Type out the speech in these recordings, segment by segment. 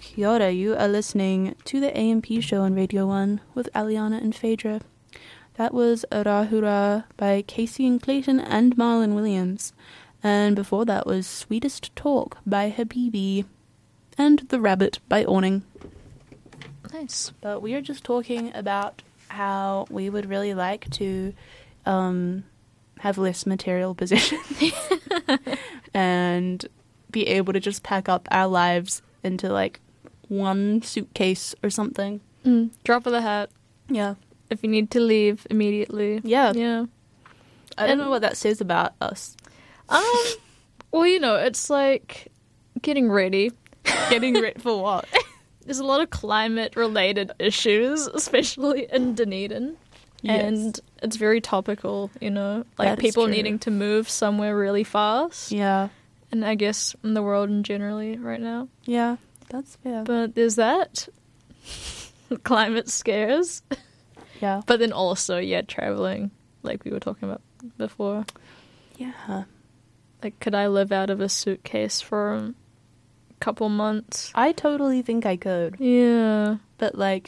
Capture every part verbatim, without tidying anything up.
Kia ora, you are listening to the A M P show on Radio one with Aliana and Phaedra. That was Rahura by Casey and Clayton and Marlon Williams. And before that was Sweetest Talk by Habibi and The Rabbit by Awning. Nice. But we are just talking about how we would really like to um, have less material possessions and be able to just pack up our lives into like one suitcase or something. Mm, drop of the hat. Yeah. If you need to leave immediately. Yeah. Yeah. I don't And- know what that says about us. Um, well, you know, it's like getting ready. Getting ready for what? There's a lot of climate-related issues, especially in Dunedin. Yes. And it's very topical, you know, like That is people true. needing to move somewhere really fast. Yeah. And I guess in the world in generally right now. Yeah. That's fair. But there's that. Climate scares. yeah. But then also, yeah, traveling, like we were talking about before. Yeah. Like, could I live out of a suitcase for a couple months? I totally think I could. Yeah. But like,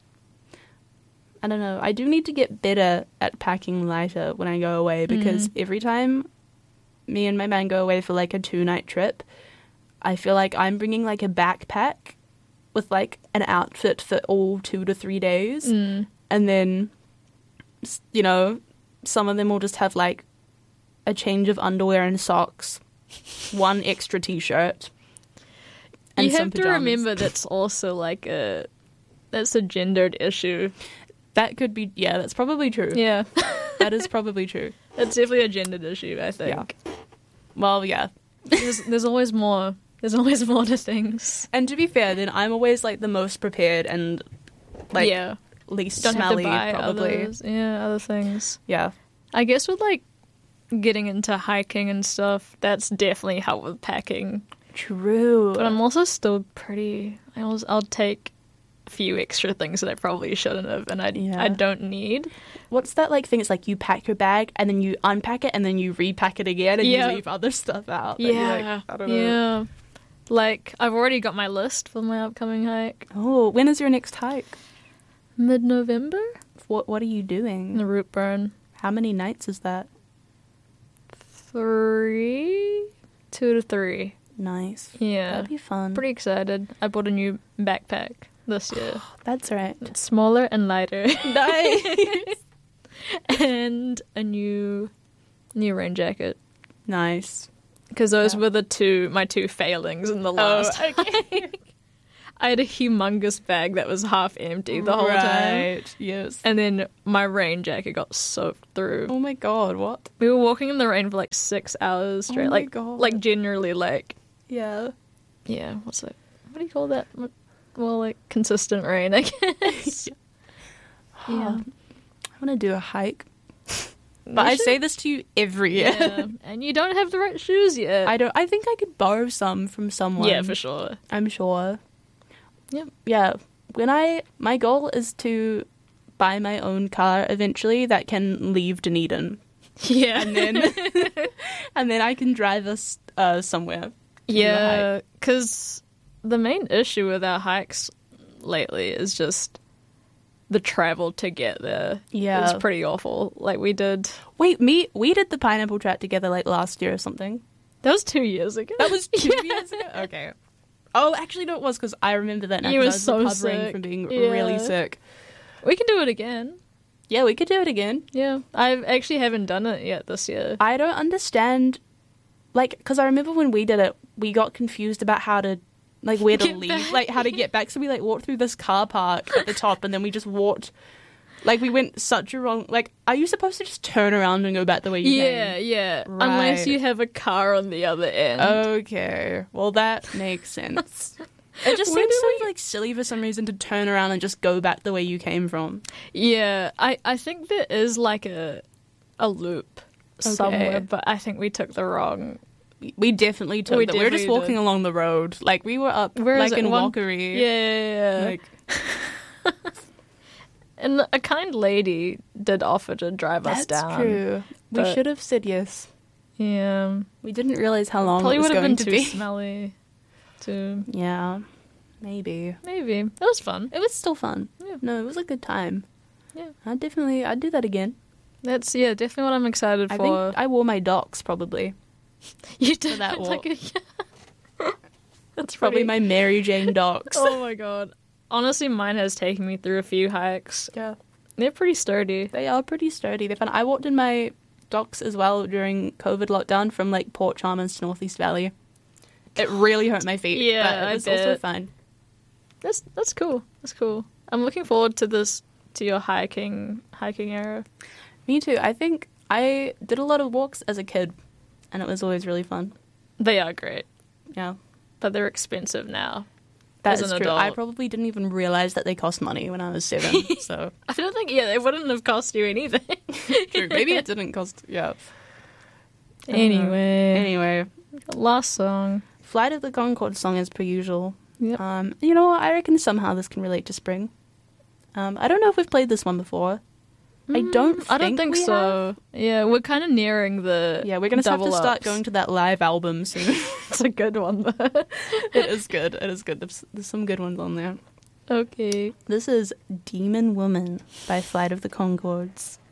I don't know. I do need to get better at packing lighter when I go away because Mm. every time me and my man go away for like a two night trip, I feel like I'm bringing like a backpack with like an outfit for all two to three days. Mm. And then, s- you know, some of them will just have like a change of underwear and socks, one extra t-shirt, and You some have to pajamas. remember that's also like a, that's a gendered issue. That could be, yeah, that's probably true. Yeah. That is probably true. It's definitely a gendered issue, I think. Well, yeah. There's, there's always more. There's always more to things. And to be fair, then I'm always like the most prepared and like yeah. least Don't smelly, have to buy probably. others. Yeah, other things. Yeah. I guess with like getting into hiking and stuff, that's definitely helped with packing. True. But I'm also still pretty. I always, I'll take a few extra things that I probably shouldn't have, and I Yeah. I don't need. What's that like thing? It's like you pack your bag and then you unpack it and then you repack it again and Yeah. you leave other stuff out. And you're Yeah, like, I don't know. yeah. Like I've already got my list for my upcoming hike. Oh, when is your next hike? Mid-November. What What are you doing? The root burn. How many nights is that? Three, two to three. Nice. Yeah, That'd be fun. pretty excited. I bought a new backpack this year. That's right. It's smaller and lighter. Nice. And a new new rain jacket. Nice. Because those Yeah. were the two my two failings in the last Oh, hike. I had a humongous bag that was half empty the whole time. Right. Yes. And then my rain jacket got soaked through. Oh my god, what? We were walking in the rain for like six hours straight. Oh my like God. like generally like Yeah. yeah, what's it? What do you call that? Well, like consistent rain, I guess. Yeah. I want to do a hike. You But I should- say this to you every year. yeah. And you don't have the right shoes yet. I don't I think I could borrow some from someone. yeah, for sure. I'm sure. Yep. Yeah. When I my goal is to buy my own car eventually that can leave Dunedin. Yeah. And then and then I can drive us uh, somewhere. Yeah, because the main issue with our hikes lately is just the travel to get there. Yeah. It's pretty awful. Like we did, Wait, me we did the pineapple track together like last year or something. that was two years ago. That was two Yeah. years ago. Okay. Oh, actually, no, it was because I remember that now. You 'cause were I was so recovering sick. from being Yeah. really sick. We can do it again. Yeah, we could do it again. Yeah, I actually haven't done it yet this year. I don't understand, like, because I remember when we did it, we got confused about how to, like, where to Get leave, back. like, how to get back. So we, like, walked through this car park at the top, and then we just walked, like, we went such a wrong, like, are you supposed to just turn around and go back the way you Yeah, came? yeah. Unless Right. you have a car on the other end. Okay, well, that makes sense. It just Where seems do so, like, silly for some reason to turn around and just go back the way you came from. Yeah, I, I think there is like a a loop somewhere, but I think we took the wrong. We definitely took We that. We were just definitely walking did. along the road. Like, we were up, Where is like, it? in One- Walkery. Yeah, yeah, yeah. Like, And a kind lady did offer to drive us that's down. true. We but- should have said yes. Yeah, We didn't realize how long probably it was would have going been to too be. smelly. Too. Yeah. Maybe. Maybe. It was fun. It was still fun. Yeah. No, it was a good time. Yeah. I'd definitely, I'd do that again. That's, yeah, definitely what I'm excited I for. think I wore my docs, probably. You did that like walk. a, That's Probably pretty- my Mary Jane docs. Oh my god. Honestly, mine has taken me through a few hikes. Yeah. They're pretty sturdy. They are pretty sturdy. They're fun. I walked in my docs as well during COVID lockdown from like Port Chalmers to Northeast Valley. It really hurt my feet. Yeah, but it I was also bet. fine. That's that's cool. That's cool. I'm looking forward to this to your hiking hiking era. Me too. I think I did a lot of walks as a kid, and it was always really fun. They are great, Yeah, but they're expensive now. that As is an true. adult. I probably didn't even realize that they cost money when I was seven. So I don't think yeah, it wouldn't have cost you anything. true. Maybe it didn't cost. Yeah. Anyway, Anyway, last song. Flight of the Conchords song as per usual. Yep. Um, you know what? I reckon somehow this can relate to spring. Um, I don't know if we've played this one before. I don't. Think I don't think we so. Yeah, we're kind of nearing the. have. Yeah, we're gonna have to double start ups. going to that live album soon. It's a good one though. It is good. It is good. There's, there's some good ones on there. Okay. This is Demon Woman by Flight of the Conchords.